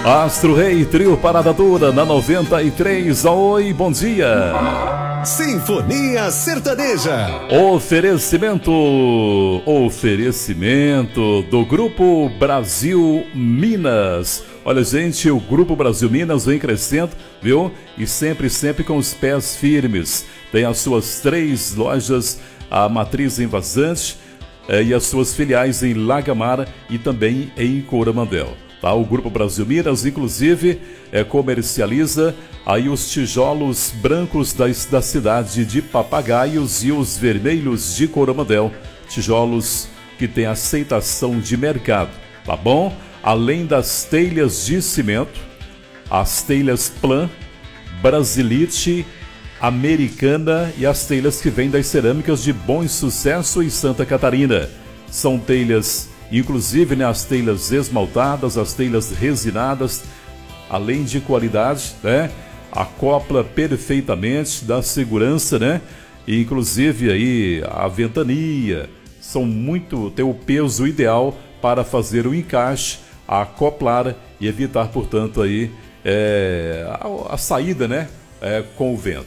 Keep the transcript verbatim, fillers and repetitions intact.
Astro Rei, trio Parada Dura na noventa e três. Oi, bom dia. Sinfonia Sertaneja. Oferecimento, oferecimento do Grupo Brasil Minas. Olha, gente, o Grupo Brasil Minas vem crescendo, viu? E sempre, sempre com os pés firmes. Tem as suas três lojas, a matriz em Vazante eh, e as suas filiais em Lagamar e também em Coromandel. Tá, o Grupo Brasil Minas, inclusive, é, comercializa aí os tijolos brancos da, da cidade de Papagaios e os vermelhos de Coromandel. Tijolos que têm aceitação de mercado, tá bom? Além das telhas de cimento, as telhas Plan, Brasilite, Americana e as telhas que vêm das cerâmicas de Bom Sucesso e Santa Catarina. São telhas, inclusive, né, as telhas esmaltadas, as telhas resinadas, além de qualidade, né? Acopla perfeitamente, dá segurança, né? E, inclusive aí a ventania, são muito, tem o peso ideal para fazer o encaixe, acoplar e evitar, portanto, aí é, a, a saída, né? É, com o vento.